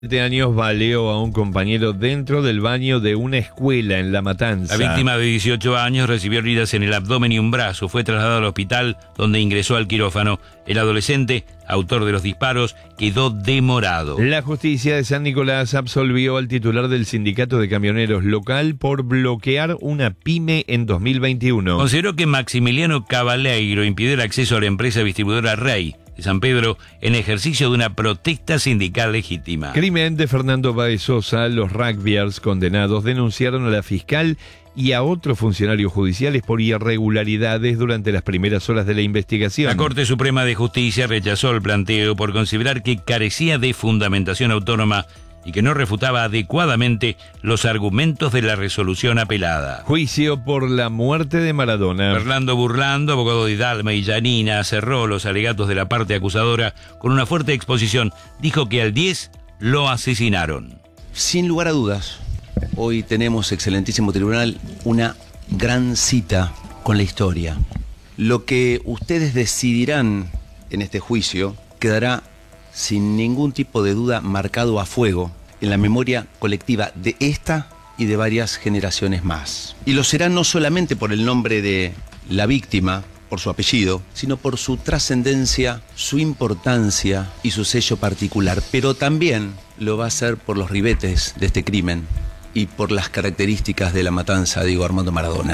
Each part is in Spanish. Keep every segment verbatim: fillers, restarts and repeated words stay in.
Siete años baleó a un compañero dentro del baño de una escuela en La Matanza. La víctima de dieciocho años recibió heridas en el abdomen y un brazo. Fue trasladado al hospital donde ingresó al quirófano. El adolescente, autor de los disparos, quedó demorado. La justicia de San Nicolás absolvió al titular del sindicato de camioneros local por bloquear una pyme en dos mil veintiuno. Consideró que Maximiliano Cabaleiro impidió el acceso a la empresa distribuidora Rey de San Pedro en ejercicio de una protesta sindical legítima. Crimen de Fernando Báez Sosa. Los rugbyers condenados denunciaron a la fiscal y a otros funcionarios judiciales por irregularidades durante las primeras horas de la investigación. La Corte Suprema de Justicia rechazó el planteo por considerar que carecía de fundamentación autónoma y que no refutaba adecuadamente los argumentos de la resolución apelada. Juicio por la muerte de Maradona. Fernando Burlando, abogado de Dalma y Janina, cerró los alegatos de la parte acusadora con una fuerte exposición. Dijo que al diez lo asesinaron. Sin lugar a dudas, hoy tenemos, excelentísimo tribunal, una gran cita con la historia. Lo que ustedes decidirán en este juicio quedará sin ningún tipo de duda marcado a fuego en la memoria colectiva de esta y de varias generaciones más. Y lo será no solamente por el nombre de la víctima, por su apellido, sino por su trascendencia, su importancia y su sello particular, pero también lo va a ser por los ribetes de este crimen y por las características de la matanza de Diego Armando Maradona.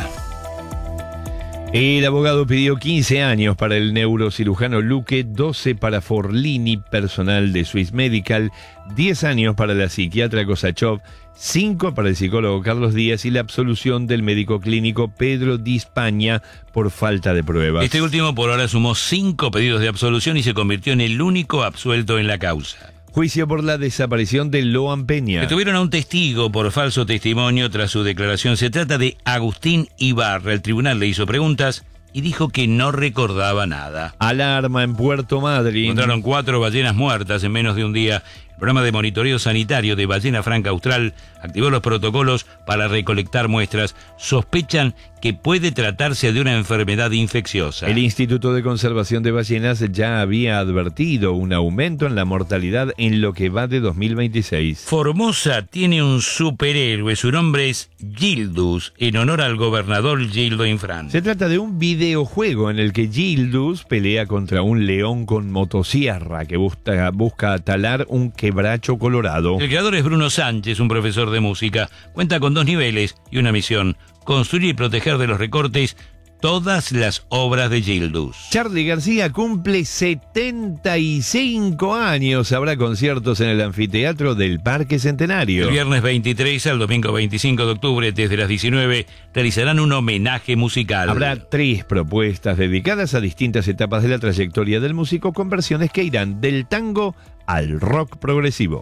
El abogado pidió quince años para el neurocirujano Luque, doce para Forlini, personal de Swiss Medical, diez años para la psiquiatra Kosachov, cinco para el psicólogo Carlos Díaz y la absolución del médico clínico Pedro Di Spagna por falta de pruebas. Este último por ahora sumó cinco pedidos de absolución y se convirtió en el único absuelto en la causa. Juicio por la desaparición de Loan Peña. Detuvieron a un testigo por falso testimonio tras su declaración. Se trata de Agustín Ibarra. El tribunal le hizo preguntas y dijo que no recordaba nada. Alarma en Puerto Madryn. Encontraron cuatro ballenas muertas en menos de un día. El programa de monitoreo sanitario de Ballena Franca Austral activó los protocolos para recolectar muestras. Sospechan que puede tratarse de una enfermedad infecciosa. El Instituto de Conservación de Ballenas ya había advertido un aumento en la mortalidad en lo que va de dos mil veintiséis. Formosa tiene un superhéroe. Su nombre es Gildus, en honor al gobernador Gildo Infran. Se trata de un videojuego en el que Gildus pelea contra un león con motosierra que busca, busca talar un quebracho colorado. El creador es Bruno Sánchez, un profesor de música. Cuenta con dos niveles y una misión: construir y proteger de los recortes todas las obras de Gildus. Charly García cumple setenta y cinco años. Habrá conciertos en el anfiteatro del Parque Centenario. El viernes veintitrés al domingo veinticinco de octubre, desde las diecinueve, realizarán un homenaje musical. Habrá tres propuestas dedicadas a distintas etapas de la trayectoria del músico, con versiones que irán del tango al rock progresivo.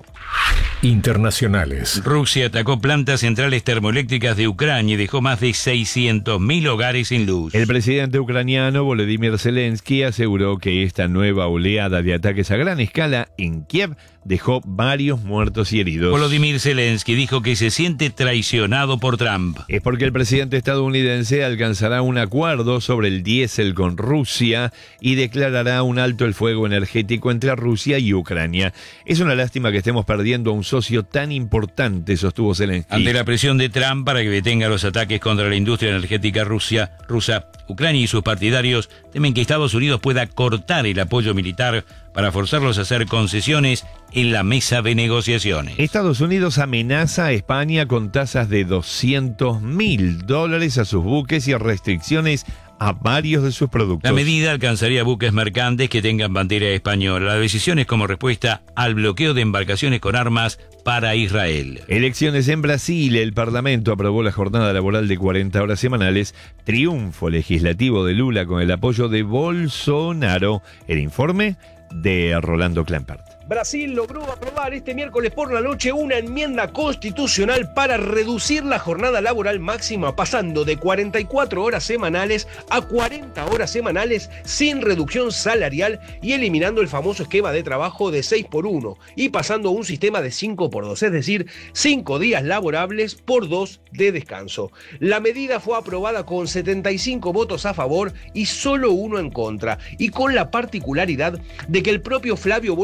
Internacionales. Rusia atacó plantas centrales termoeléctricas de Ucrania y dejó más de seiscientos mil hogares sin luz. El presidente ucraniano Volodymyr Zelensky aseguró que esta nueva oleada de ataques a gran escala en Kiev dejó varios muertos y heridos. Volodymyr Zelensky dijo que se siente traicionado por Trump. Es porque el presidente estadounidense alcanzará un acuerdo sobre el diésel con Rusia y declarará un alto el fuego energético entre Rusia y Ucrania. Es una lástima que estemos perdiendo a un socio tan importante, sostuvo Zelensky. Ante la presión de Trump para que detenga los ataques contra la industria energética rusa, rusa, Ucrania y sus partidarios temen que Estados Unidos pueda cortar el apoyo militar para forzarlos a hacer concesiones en la mesa de negociaciones. Estados Unidos amenaza a España con tasas de doscientos mil dólares a sus buques y restricciones a varios de sus productos. La medida alcanzaría buques mercantes que tengan bandera española. La decisión es como respuesta al bloqueo de embarcaciones con armas para Israel. Elecciones en Brasil. El Parlamento aprobó la jornada laboral de cuarenta horas semanales. Triunfo legislativo de Lula con el apoyo de Bolsonaro. El informe de Rolando Clampert. Brasil logró aprobar este miércoles por la noche una enmienda constitucional para reducir la jornada laboral máxima, pasando de cuarenta y cuatro horas semanales a cuarenta horas semanales sin reducción salarial y eliminando el famoso esquema de trabajo de seis por uno y pasando a un sistema de cinco por dos, es decir, cinco días laborables por dos de descanso. La medida fue aprobada con setenta y cinco votos a favor y solo uno en contra, y con la particularidad de que el propio Flavio Bolsonaro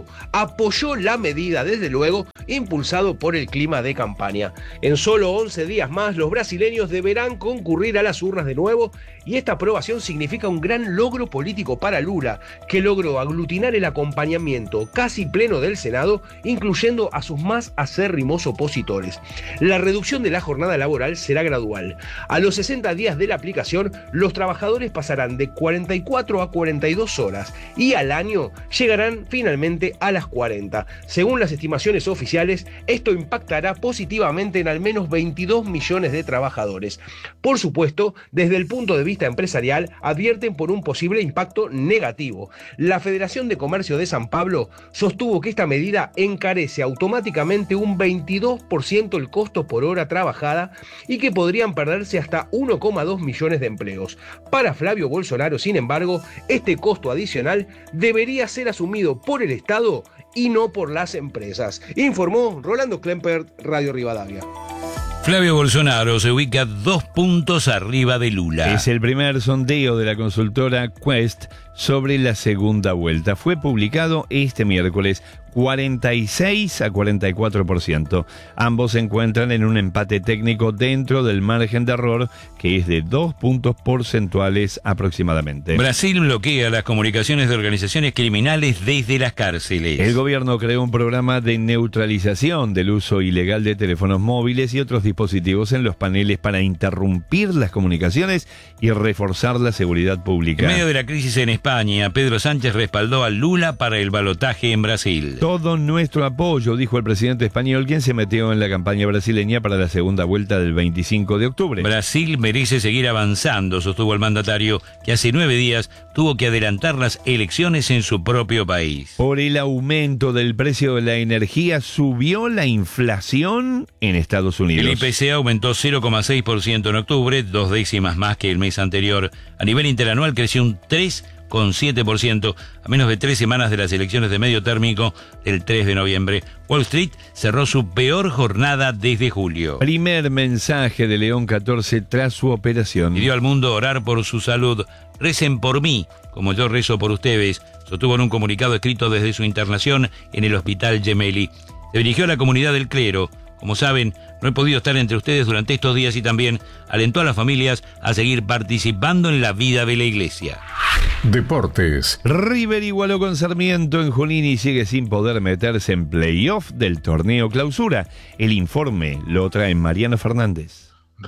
Estado apoyó la medida, desde luego, impulsado por el clima de campaña. En solo once días más, los brasileños deberán concurrir a las urnas de nuevo y esta aprobación significa un gran logro político para Lula, que logró aglutinar el acompañamiento casi pleno del Senado, incluyendo a sus más acérrimos opositores. La reducción de la jornada laboral será gradual. A los sesenta días de la aplicación, los trabajadores pasarán de cuarenta y cuatro a cuarenta y dos horas y al año llegarán finalmente a las cuarenta. Según las estimaciones oficiales, esto impactará positivamente en al menos veintidós millones de trabajadores. Por supuesto, desde el punto de vista empresarial, advierten por un posible impacto negativo. La Federación de Comercio de San Pablo sostuvo que esta medida encarece automáticamente un veintidós por ciento el costo por hora trabajada y que podrían perderse hasta uno coma dos millones de empleos. Para Flavio Bolsonaro, sin embargo, este costo adicional debería ser asumido por el Estado y no por las empresas, informó Rolando Klemper, Radio Rivadavia. Flavio Bolsonaro se ubica dos puntos arriba de Lula. Es el primer sondeo de la consultora Quest sobre la segunda vuelta. Fue publicado este miércoles, cuarenta y seis a cuarenta y cuatro por ciento. Ambos se encuentran en un empate técnico dentro del margen de error, que es de dos puntos porcentuales aproximadamente. Brasil bloquea las comunicaciones de organizaciones criminales desde las cárceles. El gobierno creó un programa de neutralización del uso ilegal de teléfonos móviles y otros dispositivos en los paneles para interrumpir las comunicaciones y reforzar la seguridad pública. En medio de la crisis en España, Pedro Sánchez respaldó a Lula para el balotaje en Brasil. Todo nuestro apoyo, dijo el presidente español, quien se metió en la campaña brasileña para la segunda vuelta del veinticinco de octubre. Brasil merece seguir avanzando, sostuvo el mandatario, que hace nueve días tuvo que adelantar las elecciones en su propio país. Por el aumento del precio de la energía, subió la inflación en Estados Unidos. El I P C aumentó cero coma seis por ciento en octubre, dos décimas más que el mes anterior. A nivel interanual creció un tres coma siete por ciento a menos de tres semanas de las elecciones de medio término del tres de noviembre. Wall Street cerró su peor jornada desde julio. Primer mensaje de León catorce tras su operación. Pidió al mundo orar por su salud. Recen por mí, como yo rezo por ustedes, sostuvo en un comunicado escrito desde su internación en el Hospital Gemelli. Se dirigió a la comunidad del clero. Como saben, no he podido estar entre ustedes durante estos días y también alentó a las familias a seguir participando en la vida de la iglesia. Deportes. River igualó con Sarmiento en Junín y sigue sin poder meterse en playoff del torneo clausura. El informe lo trae Mariano Fernández.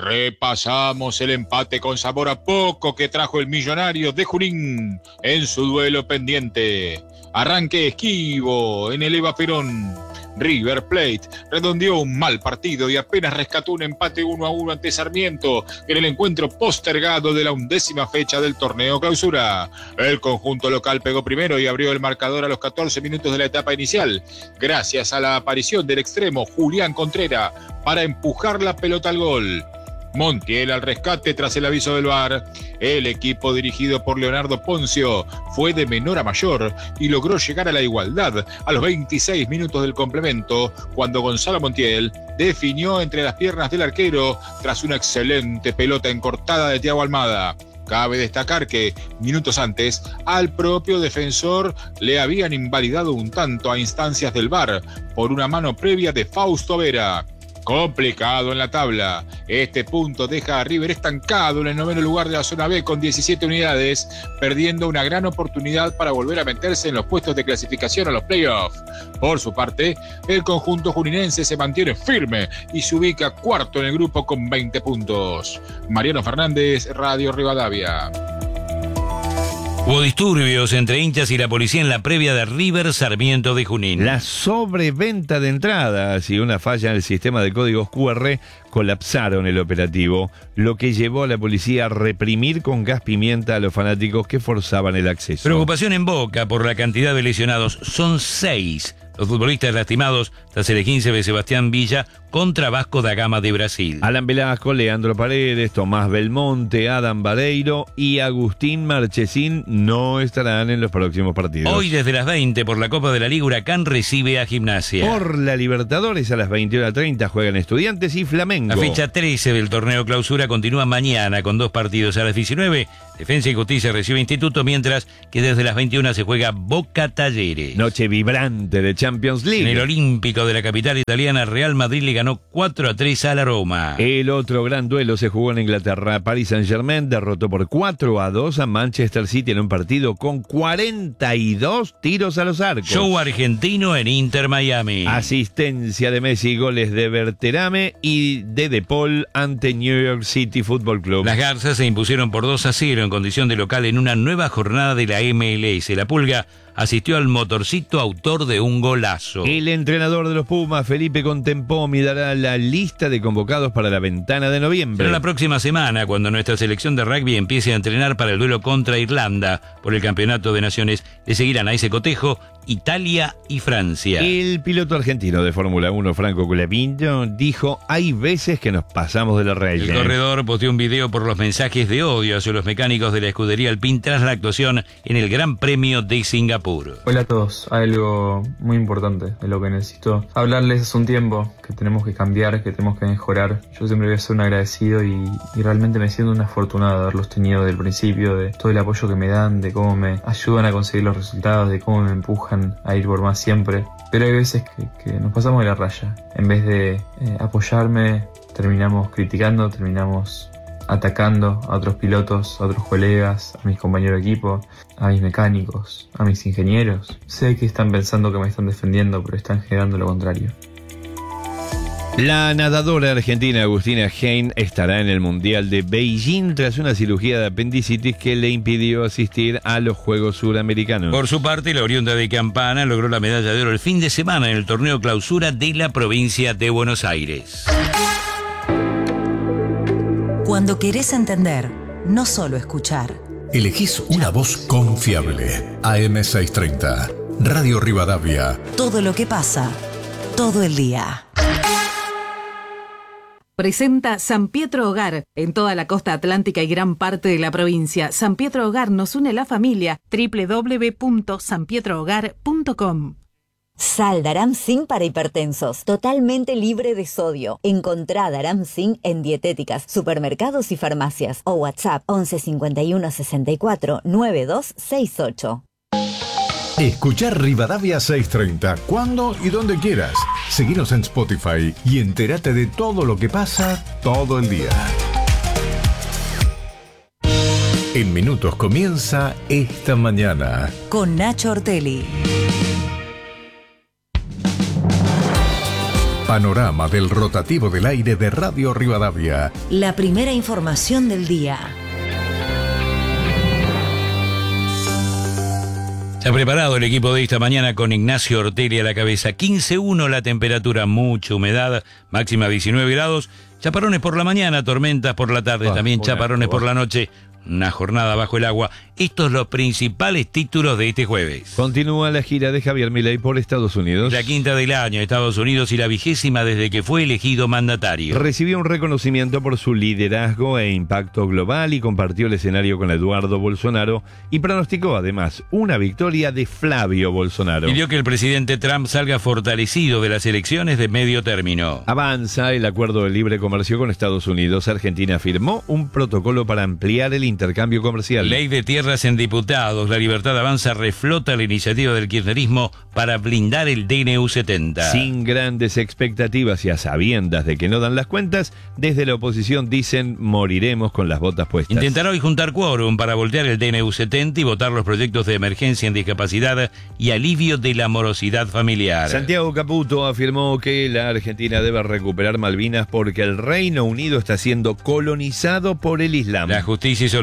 Repasamos el empate con sabor a poco que trajo el Millonario de Junín en su duelo pendiente. Arranque esquivo en el Eva Perón. River Plate redondeó un mal partido y apenas rescató un empate uno a uno ante Sarmiento en el encuentro postergado de la undécima fecha del torneo clausura. El conjunto local pegó primero y abrió el marcador a los catorce minutos de la etapa inicial, gracias a la aparición del extremo Julián Contreras para empujar la pelota al gol. Montiel al rescate tras el aviso del V A R. El equipo dirigido por Leonardo Poncio fue de menor a mayor y logró llegar a la igualdad a los veintiséis minutos del complemento, cuando Gonzalo Montiel definió entre las piernas del arquero tras una excelente pelota encortada de Thiago Almada. Cabe destacar que, minutos antes, al propio defensor le habían invalidado un tanto a instancias del V A R por una mano previa de Fausto Vera. Complicado en la tabla. Este punto deja a River estancado en el noveno lugar de la zona B con diecisiete unidades, perdiendo una gran oportunidad para volver a meterse en los puestos de clasificación a los playoffs. Por su parte, el conjunto juninense se mantiene firme y se ubica cuarto en el grupo con veinte puntos. Mariano Fernández, Radio Rivadavia. Hubo disturbios entre hinchas y la policía en la previa de River Sarmiento de Junín. La sobreventa de entradas y una falla en el sistema de códigos Q R colapsaron el operativo, lo que llevó a la policía a reprimir con gas pimienta a los fanáticos que forzaban el acceso. Preocupación en Boca por la cantidad de lesionados. Son seis los futbolistas lastimados tras el quince de Sebastián Villa contra Vasco da Gama de Brasil. Alan Velasco, Leandro Paredes, Tomás Belmonte, Adam Vareiro y Agustín Marchesín no estarán en los próximos partidos. Hoy desde las veinte por la Copa de la Liga, Huracán recibe a Gimnasia. Por la Libertadores a las veintiuna treinta juegan Estudiantes y Flamengo. La fecha trece del torneo clausura continúa mañana con dos partidos. A las diecinueve, Defensa y Justicia recibe Instituto, mientras que desde las veintiuna se juega Boca Talleres. Noche vibrante de Champions League. En el Olímpico de la capital italiana, Real Madrid le ganó cuatro a tres a la Roma. El otro gran duelo se jugó en Inglaterra. Paris Saint-Germain derrotó por cuatro a dos a Manchester City en un partido con cuarenta y dos tiros a los arcos. Show argentino en Inter Miami. Asistencia de Messi, goles de Berterame y de De Paul ante New York City Football Club. Las Garzas se impusieron por dos a cero en condición de local en una nueva jornada de la M L S. La Pulga asistió al Motorcito, autor de un golazo. El entrenador de los Pumas, Felipe Contempomi, dará la lista de convocados para la ventana de noviembre. Pero la próxima semana, cuando nuestra selección de rugby empiece a entrenar para el duelo contra Irlanda por el Campeonato de Naciones, le seguirán a ese cotejo Italia y Francia. El piloto argentino de Fórmula uno, Franco Colapinto, dijo: hay veces que nos pasamos de la raya. El corredor posteó un video por los mensajes de odio hacia los mecánicos de la escudería Alpine tras la actuación en el Gran Premio de Singapur. Hola a todos, hay algo muy importante de lo que necesito hablarles hace un tiempo, que tenemos que cambiar, que tenemos que mejorar. Yo siempre voy a ser un agradecido y, y realmente me siento un afortunado de haberlos tenido desde el principio, de todo el apoyo que me dan, de cómo me ayudan a conseguir los resultados, de cómo me empujan a ir por más siempre. Pero hay veces que, que nos pasamos de la raya. En vez de eh, apoyarme, terminamos criticando, terminamos atacando a otros pilotos, a otros colegas, a mis compañeros de equipo, a mis mecánicos, a mis ingenieros. Sé que están pensando que me están defendiendo, pero están generando lo contrario. La nadadora argentina Agustina Hein estará en el Mundial de Beijing tras una cirugía de apendicitis que le impidió asistir a los Juegos Suramericanos. Por su parte, la oriunda de Campana logró la medalla de oro el fin de semana en el torneo clausura de la provincia de Buenos Aires. Cuando querés entender, no solo escuchar. Elegís una voz confiable. A M seiscientos treinta, Radio Rivadavia. Todo lo que pasa, todo el día. Presenta San Pietro Hogar en toda la costa atlántica y gran parte de la provincia. San Pietro Hogar nos une la familia. doble u doble u doble u punto san pietro hogar punto com. Sal Daramcin para hipertensos, totalmente libre de sodio. Encontrá Daramcin en dietéticas, supermercados y farmacias. O WhatsApp once cincuenta y uno sesenta y cuatro noventa y dos sesenta y ocho. Escuchar Rivadavia seiscientos treinta cuando y donde quieras. Seguinos en Spotify y entérate de todo lo que pasa todo el día. En minutos comienza Esta Mañana. Con Nacho Ortelli. Panorama del rotativo del aire de Radio Rivadavia. La primera información del día. Se ha preparado el equipo de Esta Mañana con Ignacio Ortelli a la cabeza. quince uno la temperatura, mucha humedad, máxima diecinueve grados. Chaparrones por la mañana, tormentas por la tarde, ah, también chaparrones por la noche. Una jornada bajo el agua. Estos los principales títulos de este jueves. Continúa la gira de Javier Milei por Estados Unidos. La quinta del año, Estados Unidos, y la vigésima desde que fue elegido mandatario. Recibió un reconocimiento por su liderazgo e impacto global y compartió el escenario con Eduardo Bolsonaro y pronosticó además una victoria de Flavio Bolsonaro. Pidió que el presidente Trump salga fortalecido de las elecciones de medio término. Avanza el acuerdo de libre comercio con Estados Unidos. Argentina firmó un protocolo para ampliar el intercambio comercial. Ley de tierras en diputados. La Libertad Avanza reflota la iniciativa del kirchnerismo para blindar el D N U setenta. Sin grandes expectativas y a sabiendas de que no dan las cuentas, desde la oposición dicen moriremos con las botas puestas. Intentará hoy juntar quórum para voltear el D N U setenta y votar los proyectos de emergencia en discapacidad y alivio de la morosidad familiar. Santiago Caputo afirmó que la Argentina debe recuperar Malvinas porque el Reino Unido está siendo colonizado por el Islam. La justicia hizo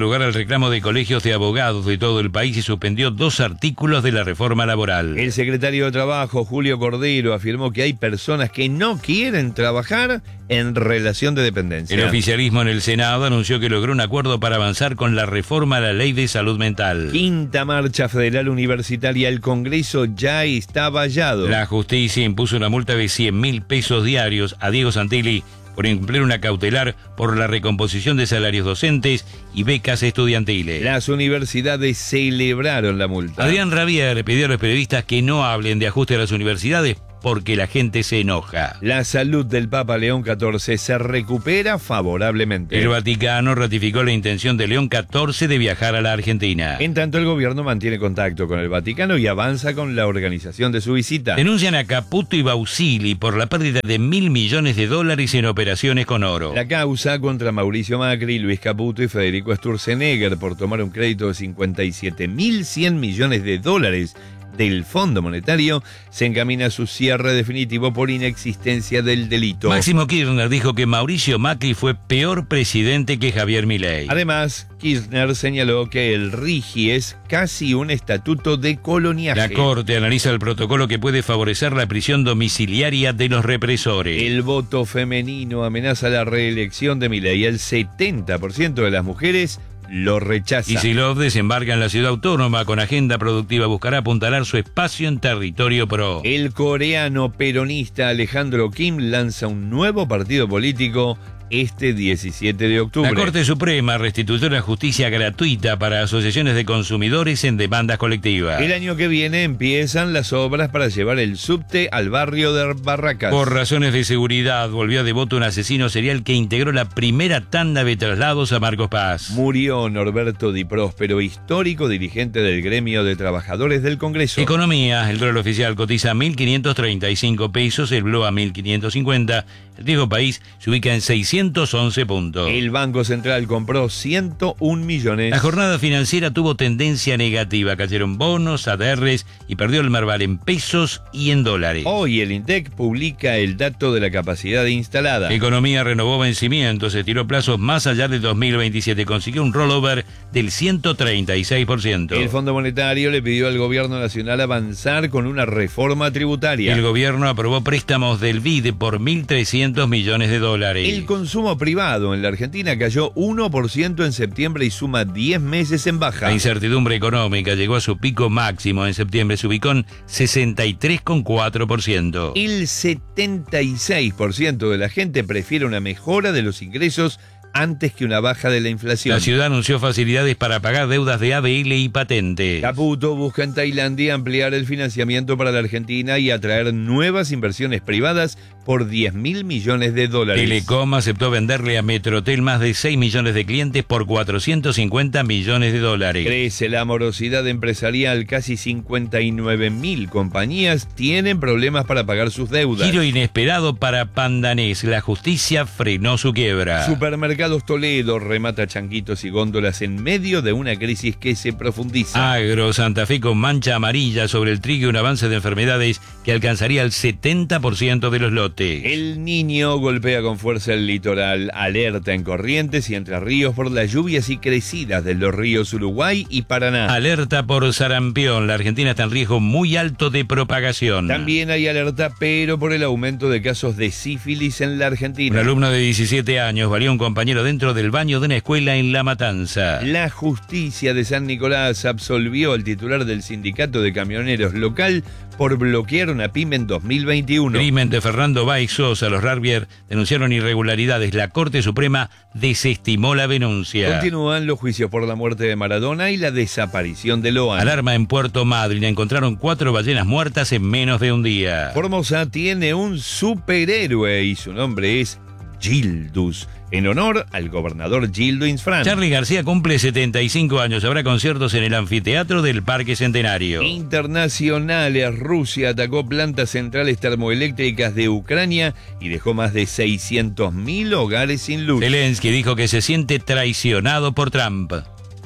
lugar al reclamo de colegios de abogados de todo el país y suspendió dos artículos de la reforma laboral. El secretario de Trabajo, Julio Cordero, afirmó que hay personas que no quieren trabajar en relación de dependencia. El oficialismo en el Senado anunció que logró un acuerdo para avanzar con la reforma a la ley de salud mental. Quinta marcha federal universitaria. El Congreso ya está vallado. La justicia impuso una multa de cien mil pesos diarios a Diego Santilli por incumplir una cautelar por la recomposición de salarios docentes y becas estudiantiles. Las universidades celebraron la multa. Adrián Rabier pidió a los periodistas que no hablen de ajuste a las universidades porque la gente se enoja. La salud del Papa León catorce se recupera favorablemente. El Vaticano ratificó la intención de León catorce de viajar a la Argentina. En tanto, el gobierno mantiene contacto con el Vaticano y avanza con la organización de su visita. Denuncian a Caputo y Bausili por la pérdida de mil millones de dólares en operaciones con oro. La causa contra Mauricio Macri, Luis Caputo y Federico Sturzenegger por tomar un crédito de cincuenta y siete mil cien millones de dólares del Fondo Monetario se encamina a su cierre definitivo por inexistencia del delito. Máximo Kirchner dijo que Mauricio Macri fue peor presidente que Javier Milei. Además, Kirchner señaló que el RIGI es casi un estatuto de coloniaje. La Corte analiza el protocolo que puede favorecer la prisión domiciliaria de los represores. El voto femenino amenaza la reelección de Milei. El setenta por ciento de las mujeres lo rechaza. Kicillof desembarca en la ciudad autónoma con agenda productiva. Buscará apuntalar su espacio en territorio pro. El coreano peronista Alejandro Kim lanza un nuevo partido político este diecisiete de octubre. La Corte Suprema restituyó la justicia gratuita para asociaciones de consumidores en demandas colectivas. El año que viene empiezan las obras para llevar el subte al barrio de Barracas. Por razones de seguridad, volvió a Devoto un asesino serial que integró la primera tanda de traslados a Marcos Paz. Murió Norberto Di Próspero, histórico dirigente del gremio de trabajadores del Congreso. Economía, el dólar oficial cotiza a mil quinientos treinta y cinco pesos, el blue a mil quinientos cincuenta, el riesgo país se ubica en seiscientos once puntos. El Banco Central compró ciento un millones. La jornada financiera tuvo tendencia negativa, cayeron bonos, A D Rs y perdió el Merval en pesos y en dólares. Hoy el INDEC publica el dato de la capacidad instalada. Economía renovó vencimientos, estiró plazos más allá de dos mil veintisiete, consiguió un rollover del ciento treinta y seis por ciento. El Fondo Monetario le pidió al gobierno nacional avanzar con una reforma tributaria. El gobierno aprobó préstamos del B I D por mil trescientos millones de dólares. El consumo privado en la Argentina cayó uno por ciento en septiembre y suma diez meses en baja. La incertidumbre económica llegó a su pico máximo en septiembre, se ubicó en sesenta y tres coma cuatro por ciento. El setenta y seis por ciento de la gente prefiere una mejora de los ingresos antes que una baja de la inflación. La ciudad anunció facilidades para pagar deudas de A B L y patentes. Caputo busca en Tailandia ampliar el financiamiento para la Argentina y atraer nuevas inversiones privadas por diez mil millones de dólares. Telecom aceptó venderle a Metrotel más de seis millones de clientes por cuatrocientos cincuenta millones de dólares. Crece la morosidad empresarial. Casi cincuenta y nueve mil compañías tienen problemas para pagar sus deudas. Giro inesperado para Pandanés. La justicia frenó su quiebra. Supermercados Toledo remata changuitos y góndolas en medio de una crisis que se profundiza. Agro Santa Fe con mancha amarilla sobre el trigo y un avance de enfermedades que alcanzaría el setenta por ciento de los lotes. El Niño golpea con fuerza el litoral. Alerta en Corrientes y Entre Ríos por las lluvias y crecidas de los ríos Uruguay y Paraná. Alerta por sarampión. La Argentina está en riesgo muy alto de propagación. También hay alerta, pero por el aumento de casos de sífilis en la Argentina. Un alumno de diecisiete años valió a un compañero dentro del baño de una escuela en La Matanza. La justicia de San Nicolás absolvió al titular del sindicato de camioneros local por bloquear una pyme en dos mil veintiuno. Crimen de Fernando Baix Sosa. Los Rarbier denunciaron irregularidades. La Corte Suprema desestimó la denuncia. Continúan los juicios por la muerte de Maradona y la desaparición de Loan. Alarma en Puerto Madryn. Encontraron cuatro ballenas muertas en menos de un día. Formosa tiene un superhéroe y su nombre es Gildus, en honor al gobernador Gildo Insfrán. Charly García cumple setenta y cinco años. Habrá conciertos en el anfiteatro del Parque Centenario. Internacionales. Rusia atacó plantas centrales termoeléctricas de Ucrania y dejó más de seiscientos mil hogares sin luz. Zelensky dijo que se siente traicionado por Trump.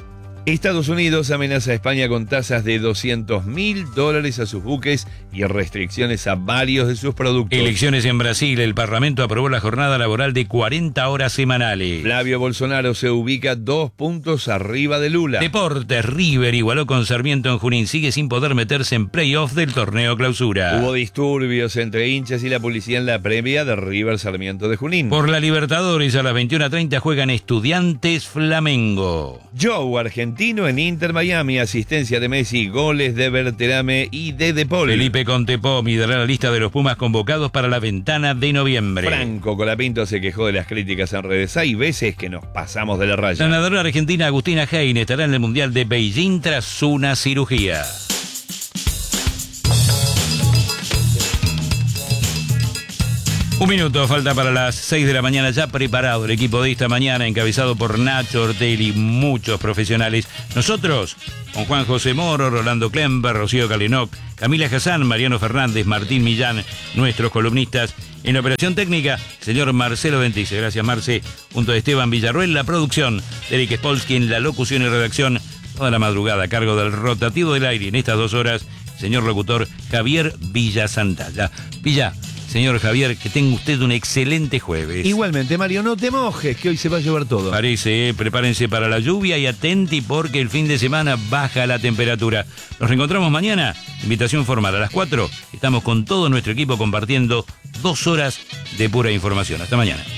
Estados Unidos amenaza a España con tasas de doscientos mil dólares a sus buques y restricciones a varios de sus productos. Elecciones en Brasil. El Parlamento aprobó la jornada laboral de cuarenta horas semanales. Flavio Bolsonaro se ubica dos puntos arriba de Lula. Deportes. River igualó con Sarmiento en Junín. Sigue sin poder meterse en playoff del torneo Clausura. Hubo disturbios entre hinchas y la policía en la previa de River Sarmiento de Junín. Por la Libertadores a las veintiuna treinta juegan Estudiantes Flamengo. Joe, argentino en Inter Miami, asistencia de Messi, goles de Berterame y de De Paul. Felipe Contepó midará la lista de los Pumas convocados para la ventana de noviembre. Franco Colapinto se quejó de las críticas en redes. Hay veces que nos pasamos de la raya. La nadadora argentina Agustina Hein estará en el Mundial de Beijing tras una cirugía. Un minuto falta para las seis de la mañana, ya preparado el equipo de esta mañana, encabezado por Nacho Ortelli, muchos profesionales. Nosotros, con Juan José Moro, Rolando Klemper, Rocío Kalinoc, Camila Hassan, Mariano Fernández, Martín Millán, nuestros columnistas. En la operación técnica, señor Marcelo Ventice. Gracias, Marce. Junto a Esteban Villarroel, la producción de Eric Spolsky en la locución y redacción. Toda la madrugada a cargo del rotativo del aire en estas dos horas, señor locutor Javier Villasantalla. Villa. Señor Javier, que tenga usted un excelente jueves. Igualmente, Mario, no te mojes, que hoy se va a llover todo. Parece, eh, prepárense para la lluvia y atenti porque el fin de semana baja la temperatura. Nos reencontramos mañana, invitación formal a las cuatro. Estamos con todo nuestro equipo compartiendo dos horas de pura información. Hasta mañana.